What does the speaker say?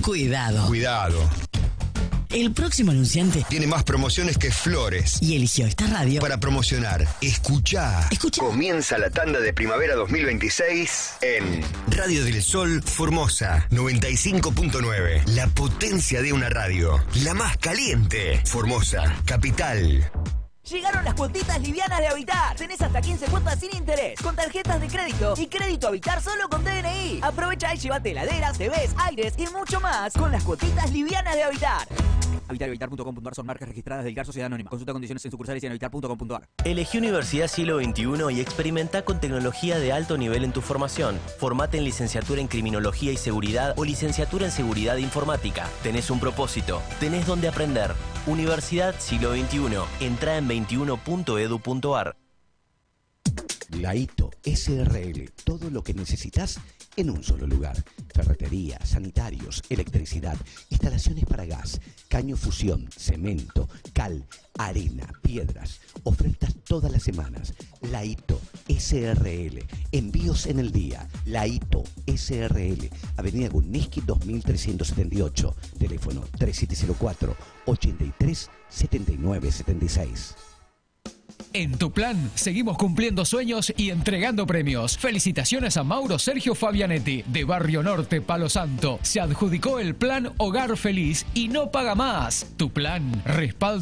Cuidado. Cuidado. El próximo anunciante Tiene más promociones que flores. y eligió esta radio Para promocionar, escuchá. Escucha. Comienza la tanda de primavera 2026 en Radio del Sol Formosa 95.9. La potencia de una radio. La más caliente. Formosa, capital. Llegaron las cuotitas livianas de Habitar. Tenés hasta 15 cuotas sin interés, con tarjetas de crédito y crédito Habitar solo con DNI. Aprovecha y llévate heladeras, TVs, aires y mucho más con las cuotitas livianas de Habitar. Habitar y Habitar.com.ar son marcas registradas del GAR Sociedad Anónima. Consulta condiciones en sucursales y en habitar.com.ar. Elegí Universidad Siglo XXI y experimenta con tecnología de alto nivel en tu formación. Formate en licenciatura en Criminología y Seguridad o licenciatura en Seguridad Informática. Tenés un propósito, tenés donde aprender. Universidad Siglo XXI. Entra en 21.edu.ar. Laito SRL, todo lo que necesitas en un solo lugar. Ferretería, sanitarios, electricidad, instalaciones para gas, caño fusión, cemento, cal, arena, piedras. Ofertas todas las semanas. Laito SRL, envíos en el día. Laito SRL, Avenida Guniski 2378, teléfono 3704 83 79 76. En Tu Plan, seguimos cumpliendo sueños y entregando premios. Felicitaciones a Mauro Sergio Fabianetti, de Barrio Norte, Palo Santo. Se adjudicó el plan Hogar Feliz y no paga más. Tu Plan, respaldo